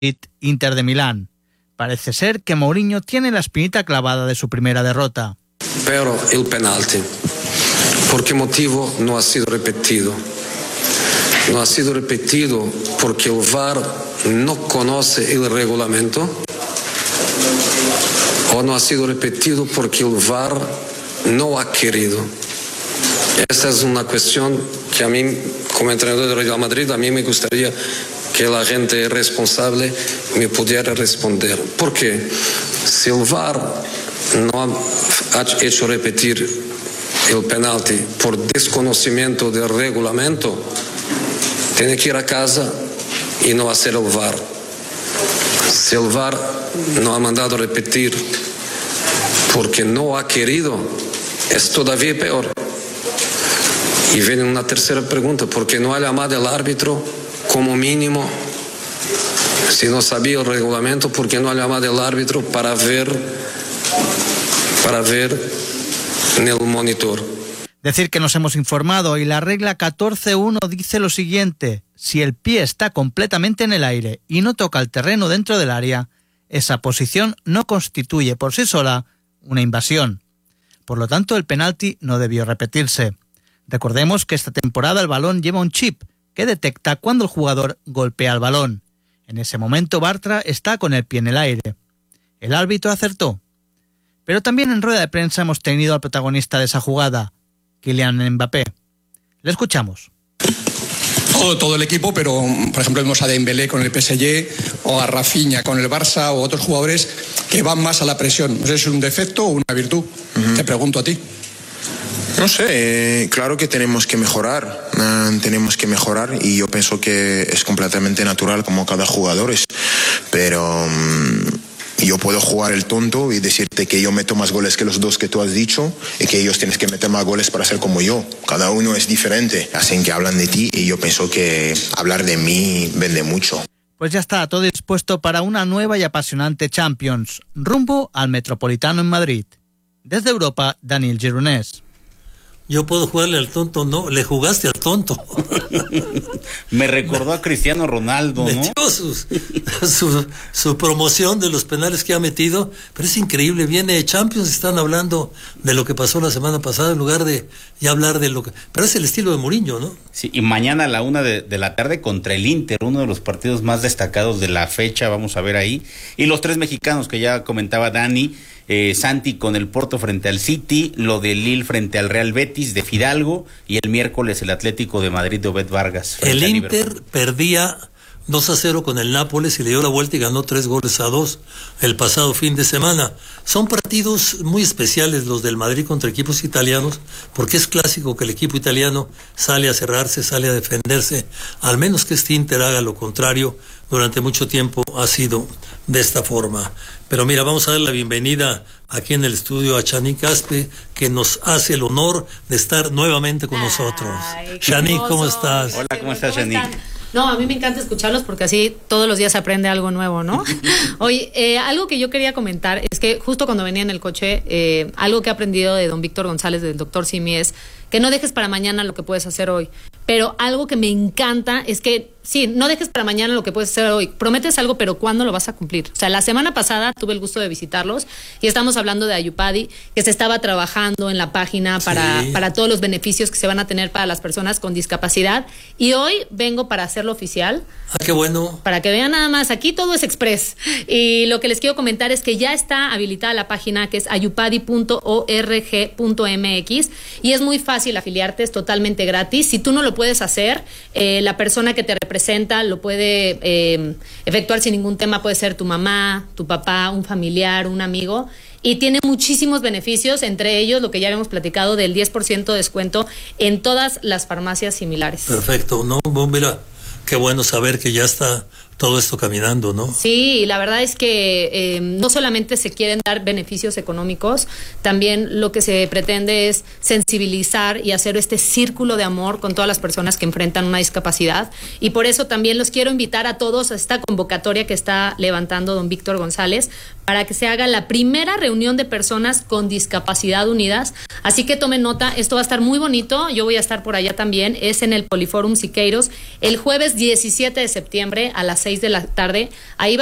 Inter de Milán. Parece ser que Mourinho tiene la espinita clavada de su primera derrota. Pero el penalti, ¿por qué motivo no ha sido repetido? No ha sido repetido porque el VAR no conoce el reglamento, o no ha sido repetido porque el VAR no ha querido. Esta es una cuestión que a mí, como entrenador de Real Madrid, a mí me gustaría que la gente responsable me pudiera responder. ¿Por qué? Si el VAR no ha hecho repetir el penalti por desconocimiento del reglamento, tiene que ir a casa y no hacer el VAR. Si el VAR no ha mandado repetir porque no ha querido, es todavía peor. Y viene una tercera pregunta: ¿por qué no ha llamado al árbitro como mínimo? Si no sabía el reglamento, ¿por qué no ha llamado al árbitro para ver en el monitor? Decir que nos hemos informado y la regla 14.1 dice lo siguiente: si el pie está completamente en el aire y no toca el terreno dentro del área, esa posición no constituye por sí sola una invasión. Por lo tanto, el penalti no debió repetirse. Recordemos que esta temporada el balón lleva un chip que detecta cuando el jugador golpea el balón. En ese momento Bartra está con el pie en el aire. El árbitro acertó. Pero también en rueda de prensa hemos tenido al protagonista de esa jugada, Kylian Mbappé. Le escuchamos. Todo el equipo, pero por ejemplo vemos a Dembélé con el PSG o a Rafinha con el Barça o otros jugadores que van más a la presión. No sé si es un defecto o una virtud. Te pregunto a ti. No sé, claro que tenemos que mejorar y yo pienso que es completamente natural como cada jugador es, pero yo puedo jugar el tonto y decirte que yo meto más goles que los dos que tú has dicho y que ellos tienen que meter más goles para ser como yo. Cada uno es diferente, hacen que hablan de ti y yo pienso que hablar de mí vende mucho. Pues ya está, todo dispuesto para una nueva y apasionante Champions, rumbo al Metropolitano en Madrid. Desde Europa, Daniel Gironès. Yo puedo jugarle al tonto, no, le jugaste al tonto. Me recordó a Cristiano Ronaldo, ¿no? Metió su promoción de los penales que ha metido, pero es increíble, viene Champions, están hablando de lo que pasó la semana pasada en lugar de ya hablar de lo que... Pero es el estilo de Mourinho, ¿no? Sí, y mañana a la 1:00 de la tarde contra el Inter, uno de los partidos más destacados de la fecha, vamos a ver ahí. Y los 3 mexicanos que ya comentaba Dani, Santi con el Porto frente al City, lo de Lille frente al Real Betis de Fidalgo, y el miércoles el Atlético de Madrid de Obed Vargas. El Inter perdía 2-0 con el Nápoles y le dio la vuelta y ganó 3-2 el pasado fin de semana. Son partidos muy especiales los del Madrid contra equipos italianos, porque es clásico que el equipo italiano sale a cerrarse, sale a defenderse, al menos que este Inter haga lo contrario. Durante mucho tiempo ha sido de esta forma. Pero mira, vamos a dar la bienvenida aquí en el estudio a Shanique Caspe, que nos hace el honor de estar nuevamente con nosotros. Shanique, ¿cómo estás? Hola, ¿cómo estás, Shanique? No, a mí me encanta escucharlos porque así todos los días se aprende algo nuevo, ¿no? Oye, algo que yo quería comentar es que justo cuando venía en el coche, algo que he aprendido de don Víctor González, del doctor Simi, es que no dejes para mañana lo que puedes hacer hoy. Pero algo que me encanta es que, sí, no dejes para mañana lo que puedes hacer hoy. Prometes algo, pero ¿cuándo lo vas a cumplir? O sea, la semana pasada tuve el gusto de visitarlos y estamos hablando de Ayupadi, que se estaba trabajando en la página para todos los beneficios que se van a tener para las personas con discapacidad. Y hoy vengo para hacerlo oficial. Ah, qué bueno. Para que vean nada más, aquí todo es express. Y lo que les quiero comentar es que ya está habilitada la página que es ayupadi.org.mx y es muy fácil afiliarte, es totalmente gratis. Si tú no lo puedes hacer, la persona que te representa lo puede efectuar sin ningún tema, puede ser tu mamá, tu papá, un familiar, un amigo, y tiene muchísimos beneficios, entre ellos lo que ya habíamos platicado del 10% de descuento en todas las farmacias similares. Perfecto, no, mira, qué bueno saber que ya está todo esto caminando, ¿no? Sí, la verdad es que no solamente se quieren dar beneficios económicos, también lo que se pretende es sensibilizar y hacer este círculo de amor con todas las personas que enfrentan una discapacidad, y por eso también los quiero invitar a todos a esta convocatoria que está levantando don Víctor González para que se haga la primera reunión de personas con discapacidad unidas, así que tomen nota, esto va a estar muy bonito, yo voy a estar por allá también, es en el Poliforum Siqueiros, el jueves 17 de septiembre a las 6 6 de la tarde. Ahí va